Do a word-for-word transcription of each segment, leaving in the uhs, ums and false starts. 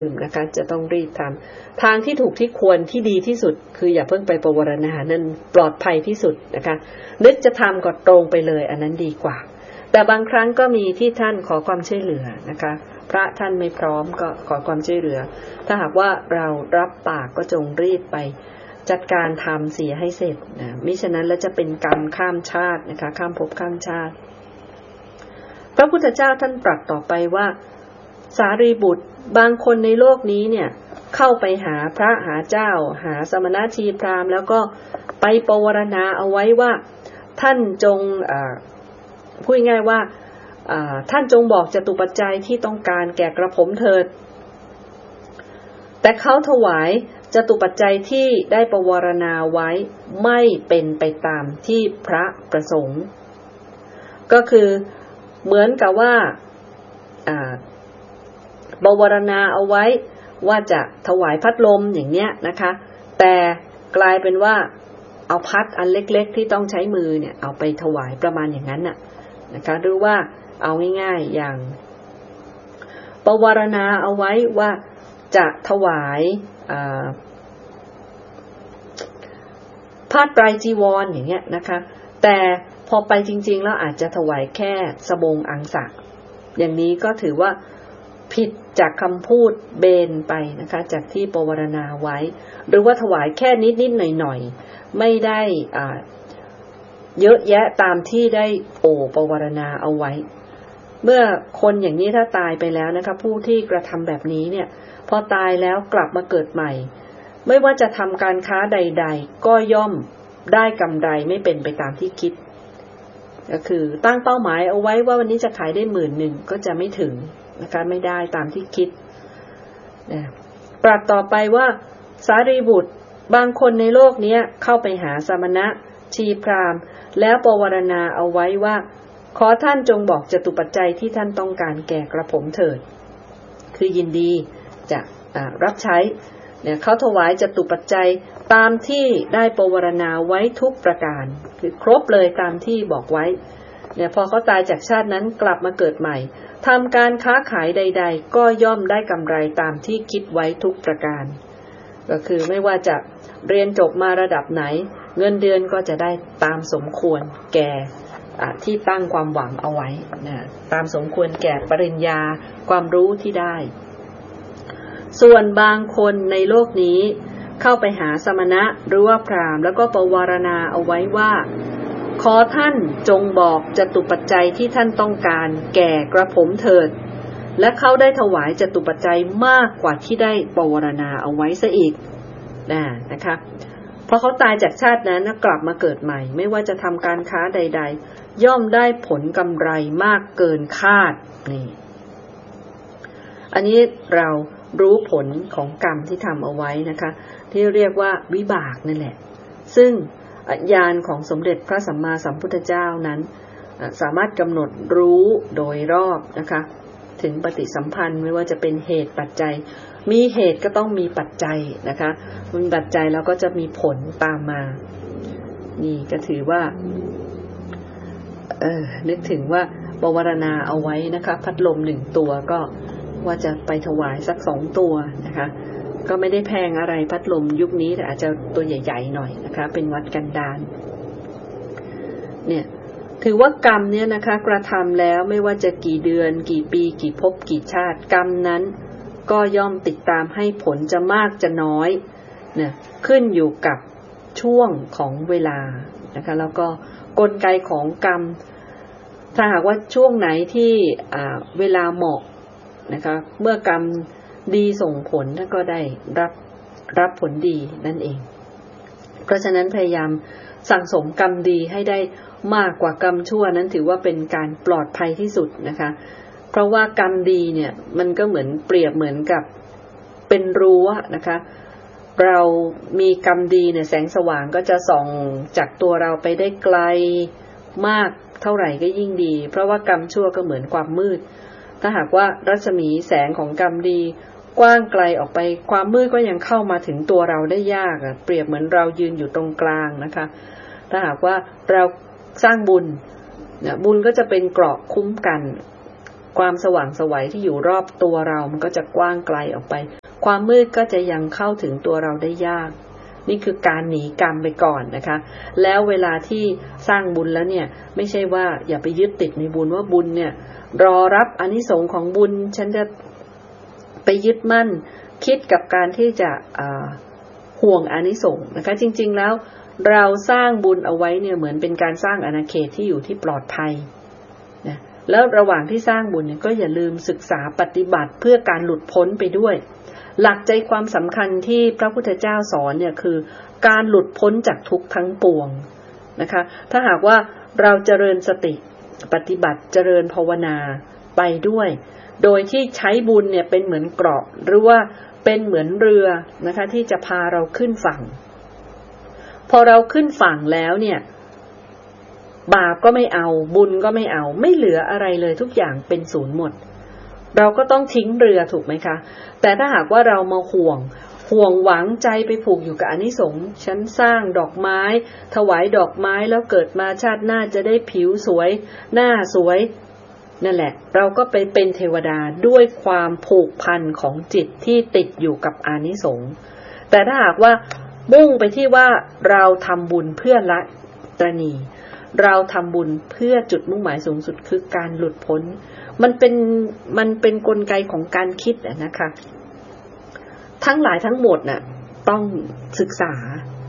นะคะจะต้องรีบทำทางที่ถูกที่ควรที่ดีที่สุดคืออย่าเพิ่งไปปวารณานั่นปลอดภัยที่สุดนะคะนึกจะทำก็ตรงไปเลยอันนั้นดีกว่าแต่บางครั้งก็มีที่ท่านขอความช่วยเหลือนะคะพระท่านไม่พร้อมก็ขอความช่วยเหลือถ้าหากว่าเรารับปากก็จงรีบไปจัดการทำเสียให้เสร็จนะมิฉะนั้นแล้วจะเป็นกรรมข้ามชาตินะคะข้ามภพข้ามชาติพระพุทธเจ้าท่านตรัสต่อไปว่าสารีบุตรบางคนในโลกนี้เนี่ยเข้าไปหาพระหาเจ้าหาสมณชีพราหมณ์แล้วก็ไปปวารณาเอาไว้ว่าท่านจงพูดง่ายว่าท่านจงบอกจตุปัจจัยที่ต้องการแก่กระผมเถิดแต่เขาถวายจตุปัจจัยที่ได้ปวารณาไว้ไม่เป็นไปตามที่พระประสงค์ก็คือเหมือนกับว่าปวารณาเอาไว้ว่าจะถวายพัดลมอย่างเนี้ยนะคะแต่กลายเป็นว่าเอาพัดอันเล็กๆที่ต้องใช้มือเนี่ยเอาไปถวายประมาณอย่างนั้นน่ะนะคะหรือว่าเอาง่ายๆอย่างปวารณาเอาไว้ว่าจะถวายผ้าไตรจีวรอย่างเงี้ยนะคะแต่พอไปจริงๆแล้วอาจจะถวายแค่สบงอังสะอย่างนี้ก็ถือว่าผิดจากคำพูดเบนไปนะคะจากที่ปวารณาไว้หรือว่าถวายแค่นิดๆหน่อยๆไม่ได้อ่าเยอะแยะตามที่ได้โอปวารณาเอาไว้เมื่อคนอย่างนี้ถ้าตายไปแล้วนะคะผู้ที่กระทำแบบนี้เนี่ยพอตายแล้วกลับมาเกิดใหม่ไม่ว่าจะทำการค้าใดๆก็ย่อมได้กำไรไม่เป็นไปตามที่คิดก็คือตั้งเป้าหมายเอาไว้ว่าวันนี้จะขายได้หมื่นหนึ่งก็จะไม่ถึงนะคะไม่ได้ตามที่คิดนะปรัสต่อไปว่าสารีบุตรบางคนในโลกนี้เข้าไปหาสมณะชีพราหมณ์แล้วปวารณาเอาไว้ว่าขอท่านจงบอกจตุปัจจัยที่ท่านต้องการแก่กระผมเถิดคือยินดีจะรับใช้เนี่ยเขาถวายจตุปัจจัยตามที่ได้ปวารณาไว้ทุกประการคือครบเลยตามที่บอกไว้เนี่ยพอเขาตายจากชาตินั้นกลับมาเกิดใหม่ทำการค้าขายใดๆก็ย่อมได้กำไรตามที่คิดไว้ทุกประการก็คือไม่ว่าจะเรียนจบมาระดับไหนเงินเดือนก็จะได้ตามสมควรแก่ที่ตั้งความหวังเอาไว้นะตามสมควรแก่ปริญญาความรู้ที่ได้ส่วนบางคนในโลกนี้เข้าไปหาสมณะหรือว่าพราหมณ์แล้วก็ปวารณาเอาไว้ว่าขอท่านจงบอกจตุปัจจัยที่ท่านต้องการแก่กระผมเถิดและเขาได้ถวายจตุปัจจัยมากกว่าที่ได้ปวารณาเอาไว้ซะอีกนะนะคะพอเขาตายจากชาตินั้นกลับมาเกิดใหม่ไม่ว่าจะทำการค้าใดๆย่อมได้ผลกำไรมากเกินคาดนี่อันนี้เรารู้ผลของกรรมที่ทำเอาไว้นะคะที่เรียกว่าวิบากนั่นแหละซึ่งญาณของสมเด็จพระสัมมาสัมพุทธเจ้านั้นสามารถกำหนดรู้โดยรอบนะคะถึงปฏิสัมพันธ์ไม่ว่าจะเป็นเหตุปัจจัยมีเหตุก็ต้องมีปัจจัยนะคะมีปัจจัยแล้วก็จะมีผลตามมานี่ก็ถือว่าเออนึกถึงว่าปวารณาเอาไว้นะคะพัดลมหนึ่งตัวก็ว่าจะไปถวายสักสองตัวนะคะก็ไม่ได้แพงอะไรพัดลมยุคนี้แต่อาจจะตัวใหญ่ๆหน่อยนะคะเป็นวัดกันดารเนี่ยถือว่ากรรมเนี่ยนะคะกระทำแล้วไม่ว่าจะกี่เดือนกี่ปีกี่ภพกี่ชาติกรรมนั้นก็ย่อมติดตามให้ผลจะมากจะน้อยเนี่ยขึ้นอยู่กับช่วงของเวลานะคะแล้วก็กลไกของกรรมถ้าหากว่าช่วงไหนที่อ่าเวลาเหมาะนะคะเมื่อกรรมดีส่งผลท่านก็ได้รับรับผลดีนั่นเองเพราะฉะนั้นพยายามสั่งสมกรรมดีให้ได้มากกว่ากรรมชั่วนั้นถือว่าเป็นการปลอดภัยที่สุดนะคะเพราะว่ากรรมดีเนี่ยมันก็เหมือนเปรียบเหมือนกับเป็นรั้วนะคะเรามีกรรมดีเนี่ยแสงสว่างก็จะส่องจากตัวเราไปได้ไกลมากเท่าไหร่ก็ยิ่งดีเพราะว่ากรรมชั่วก็เหมือนความมืดถ้าหากว่ารัศมีแสงของกรรมดีกว้างไกลออกไปความมืดก็ยังเข้ามาถึงตัวเราได้ยากอ่ะเปรียบเหมือนเรายืนอยู่ตรงกลางนะคะถ้าหากว่าเราสร้างบุญเนี่ยบุญก็จะเป็นเกราะคุ้มกันความสว่างไสวที่อยู่รอบตัวเรามันก็จะกว้างไกลออกไปความมืดก็จะยังเข้าถึงตัวเราได้ยากนี่คือการหนีกรรมไปก่อนนะคะแล้วเวลาที่สร้างบุญแล้วเนี่ยไม่ใช่ว่าอย่าไปยึดติดในบุญว่าบุญเนี่ยรอรับอานิสงส์ของบุญฉันจะไปยึดมั่นคิดกับการที่จะห่วงอานิสงส์นะคะจริงๆแล้วเราสร้างบุญเอาไว้เนี่ยเหมือนเป็นการสร้างอาณาเขตที่อยู่ที่ปลอดภัยนะแล้วระหว่างที่สร้างบุญเนี่ยก็อย่าลืมศึกษาปฏิบัติเพื่อการหลุดพ้นไปด้วยหลักใจความสำคัญที่พระพุทธเจ้าสอนเนี่ยคือการหลุดพ้นจากทุกข์ทั้งปวงนะคะถ้าหากว่าเราเจริญสติปฏิบัติเจริญภาวนาไปด้วยโดยที่ใช้บุญเนี่ยเป็นเหมือนเกราะหรือว่าเป็นเหมือนเรือนะคะที่จะพาเราขึ้นฝั่งพอเราขึ้นฝั่งแล้วเนี่ยบาปก็ไม่เอาบุญก็ไม่เอาไม่เหลืออะไรเลยทุกอย่างเป็นศูนย์หมดเราก็ต้องทิ้งเรือถูกไหมคะแต่ถ้าหากว่าเรามาห่วงห่วงหวังใจไปผูกอยู่กับอานิสงส์ฉันสร้างดอกไม้ถวายดอกไม้แล้วเกิดมาชาติหน้าจะได้ผิวสวยหน้าสวยนั่นแหละเราก็ไปเป็นเทวดาด้วยความผูกพันของจิตที่ติดอยู่กับอานิสงส์แต่ถ้าหากว่ามุ่งไปที่ว่าเราทำบุญเพื่อละตระหนี่เราทำบุญเพื่อจุดมุ่งหมายสูงสุดคือการหลุดพ้นมันเป็นมันเป็นกลไกของการคิดนะคะทั้งหลายทั้งหมดน่ะต้องศึกษา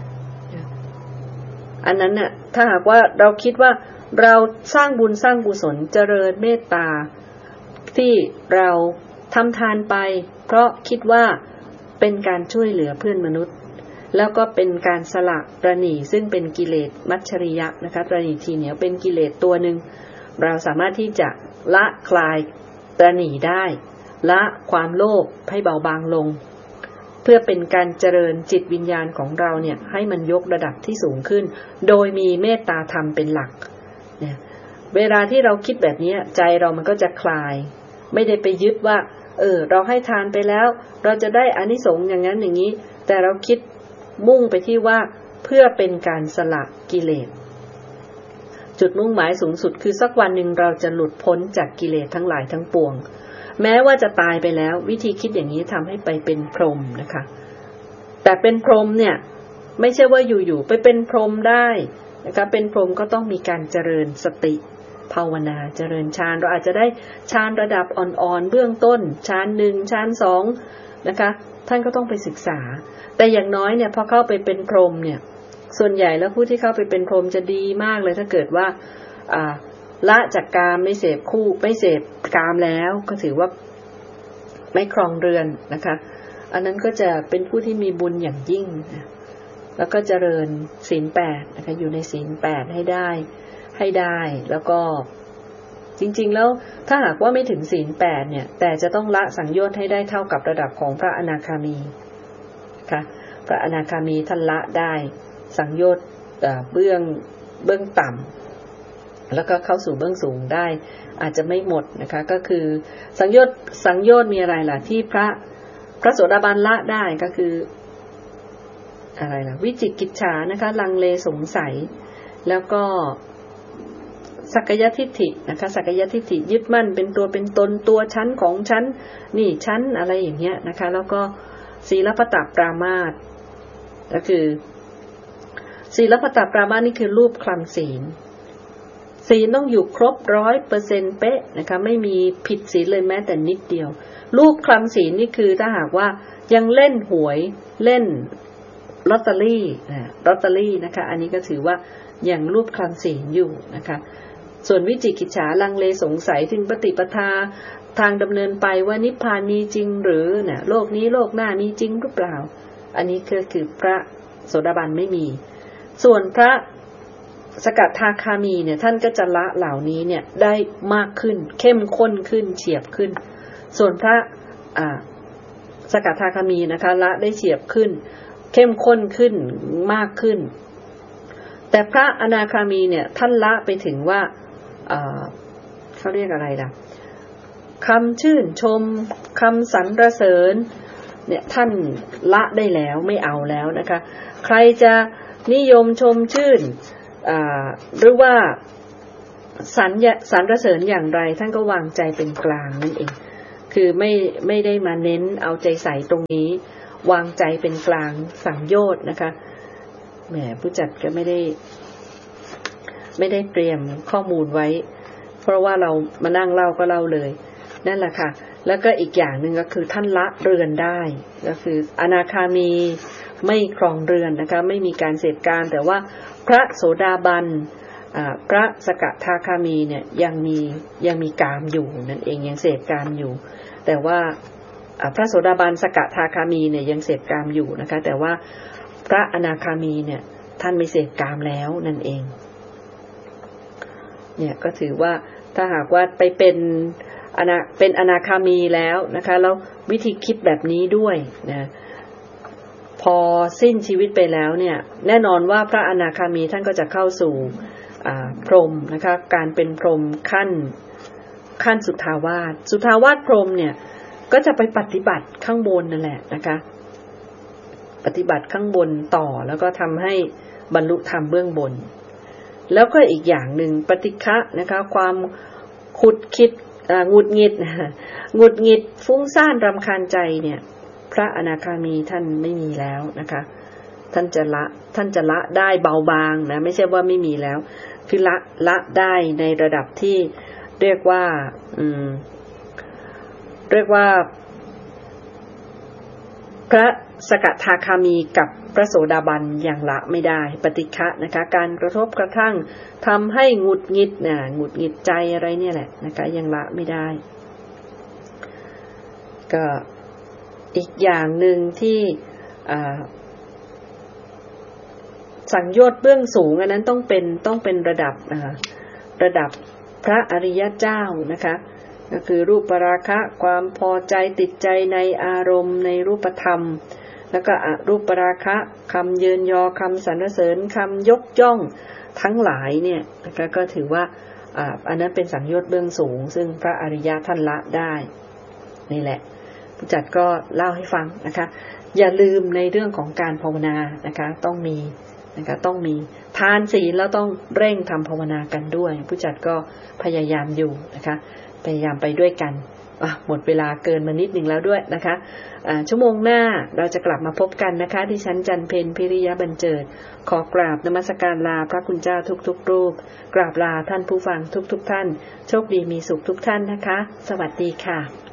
อันนั้นน่ะถ้าหากว่าเราคิดว่าเราสร้างบุญสร้างกุศลเจริญเมตตาที่เราทำทานไปเพราะคิดว่าเป็นการช่วยเหลือเพื่อนมนุษย์แล้วก็เป็นการสละตระหนี่ซึ่งเป็นกิเลสมัจฉริยะนะคะตระหนี่ทีเหนียวเป็นกิเลสตัวหนึ่งเราสามารถที่จะละคลายตระหนี่ได้ละความโลภให้เบาบางลงเพื่อเป็นการเจริญจิตวิญญาณของเราเนี่ยให้มันยกระดับที่สูงขึ้นโดยมีเมตตาธรรมเป็นหลักเนี่ยเวลาที่เราคิดแบบนี้ใจเรามันก็จะคลายไม่ได้ไปยึดว่าเออเราให้ทานไปแล้วเราจะได้อานิสงส์อย่างนั้นอย่างนี้แต่เราคิดมุ่งไปที่ว่าเพื่อเป็นการสละกิเลสจุดมุ่งหมายสูงสุดคือสักวันหนึ่งเราจะหลุดพ้นจากกิเลสทั้งหลายทั้งปวงแม้ว่าจะตายไปแล้ววิธีคิดอย่างนี้ทำให้ไปเป็นพรหมนะคะแต่เป็นพรหมเนี่ยไม่ใช่ว่าอยู่ๆไปเป็นพรหมได้นะคะเป็นพรหมก็ต้องมีการเจริญสติภาวนาเจริญฌานเราอาจจะได้ฌานระดับอ่อนๆเบื้องต้นฌานหนึ่งฌานสองนะคะท่านก็ต้องไปศึกษาแต่อย่างน้อยเนี่ยพอเข้าไปเป็นพรหมเนี่ยส่วนใหญ่แล้วผู้ที่เข้าไปเป็นพรหมจะดีมากเลยถ้าเกิดว่าอ่าละจากกามไม่เสพคู่ไม่เสพกามแล้วก็ถือว่าไม่ครองเรือนนะคะอันนั้นก็จะเป็นผู้ที่มีบุญอย่างยิ่งนะแล้วก็เจริญศีลแปดนะคะอยู่ในศีลแปดให้ได้ให้ได้แล้วก็จริงๆแล้วถ้าหากว่าไม่ถึงศีลแปดเนี่ยแต่จะต้องละสังโยชน์ให้ได้เท่ากับระดับของพระอนาคามีค่ะพระอนาคามีท่านละได้สังโยชน์เบื้องเบื้องต่ำแล้วก็เข้าสู่เบื้องสูงได้อาจจะไม่หมดนะคะก็คือสังโยชน์สังโยชน์มีอะไรล่ะที่พระพระโสดาบันละได้ก็คืออะไรล่ะวิจิกิจฉานะคะลังเลสงสัยแล้วก็สักกายทิฏฐินะคะสักกายทิฏฐิยึดมั่นเป็นตัวเป็นตนตัวชั้นของชั้นนี่ชั้นอะไรอย่างเงี้ยนะคะแล้วก็ศีลพัตตปรามาสก็คือศีลพัตตปรามาสนี่คือรูปคลำศีลศีลต้องอยู่ครบร้อยเปอร์เซ็นต์เป๊ะนะคะไม่มีผิดศีลเลยแม้แต่นิดเดียวรูปคลำศีลนี่คือถ้าหากว่ายังเล่นหวยเล่นลอตเตอรี่นะลอตเตอรี่นะคะอันนี้ก็ถือว่ายังรูปคลำศีลอยู่นะคะส่วนวิจิกิจฉาลังเลสงสัยถึงปฏิปทาทางดำเนินไปว่านิพพานมีจริงหรือเนี่ยโลกนี้โลกหน้ามีจริงหรือเปล่าอันนี้คือคือพระโสดาบันไม่มีส่วนพระสกทาคามีเนี่ยท่านก็จะละเหล่านี้เนี่ยได้มากขึ้นเข้มข้นขึ้นเฉียบขึ้นส่วนพระอ่าสกทาคามีนะคะละได้เฉียบขึ้นเข้มข้นขึ้นมากขึ้นแต่พระอนาคามีเนี่ยท่านละไปถึงว่าเขาเรียกอะไรล่ะคำชื่นชมคำสรรเสริญเนี่ยท่านละได้แล้วไม่เอาแล้วนะคะใครจะนิยมชมชื่นหรือว่าสรรสรรเสริญอย่างไรท่านก็วางใจเป็นกลางนั่นเองคือไม่ไม่ได้มาเน้นเอาใจใส่ตรงนี้วางใจเป็นกลางสังโยชน์นะคะแหมผู้จัดก็ไม่ได้ไม่ได้เตรียมข้อมูลไว้เพราะว่าเรามานั่งเล่าก็เล่าเลยนั่นแหละค่ะแล้วก็อีกอย่างหนึ่งก็คือท่านละเรือนได้ก็คืออนาคามีไม่ครองเรือนนะคะไม่มีการเสพการแต่ว่าพระโสดาบันพระสกทาคามีเนี่ยยังมียังมีกามอยู่นั่นเองยังเสพกามอยู่แต่ว่าพระโสดาบันสกทาคามีเนี่ยยังเสพกามอยู่นะคะแต่ว่าพระอนาคามีเนี่ยท่านไม่เสพกามแล้วนั่นเองเนี่ยก็ถือว่าถ้าหากว่าไปเป็นอนาเป็นอนาคามีแล้วนะคะแล้ววิธีคิดแบบนี้ด้วยนะพอสิ้นชีวิตไปแล้วเนี่ยแน่นอนว่าพระอนาคามีท่านก็จะเข้าสู่พรหมนะคะการเป็นพรหมขั้นขั้นสุทธาวาสสุทธาวาสพรหมเนี่ยก็จะไปปฏิบัติข้างบนนั่นแหละนะคะปฏิบัติข้างบนต่อแล้วก็ทำให้บรรลุธรรมเบื้องบนแล้วก็อีกอย่างหนึ่งปฏิฆะนะคะความขุดคิดหงุดหงิดหงุดหงิดฟุ้งซ่านรำคาญใจเนี่ยพระอนาคามีท่านไม่มีแล้วนะคะท่านจะละท่านจะละได้เบาบางนะไม่ใช่ว่าไม่มีแล้วคือละละได้ในระดับที่เรียกว่าอืมเรียกว่าพระสกทาคามีกับพระโสดาบันยังละไม่ได้ปฏิฆะนะคะการกระทบกระทั่งทำให้หงุดหงิดน่ะหงุดหงิดใจอะไรเนี่ยแหละนะคะยังละไม่ได้ก็อีกอย่างหนึ่งที่สังโยชน์เบื้องสูงอันนั้นต้องเป็นต้องเป็นระดับระดับพระอริยเจ้านะคะก็คือรูปราคะความพอใจติดใจในอารมณ์ในรูปธรรมแล้วก็อรูปราคะคำเยินยอคำสรรเสริญคำยกย่องทั้งหลายเนี่ยนะคะก็ถือว่าอ่าอันนั้นเป็นสังโยชน์เบื้องสูงซึ่งพระอริยะท่านละได้นี่แหละผู้จัดก็เล่าให้ฟังนะคะอย่าลืมในเรื่องของการภาวนานะคะต้องมีนะคะต้องมีทานศีลแล้วต้องเร่งทำภาวนากันด้วยผู้จัดก็พยายามอยู่นะคะพยายามไปด้วยกันหมดเวลาเกินมานิดนึงแล้วด้วยนะคะชั่วโมงหน้าเราจะกลับมาพบกันนะคะที่ชั้นจันเพ็ญพิริยะบันเจิดขอกราบนมัสการลาพระคุณเจ้าทุกๆรูปกราบลาท่านผู้ฟังทุกๆท่านโชคดีมีสุขทุกท่านนะคะสวัสดีค่ะ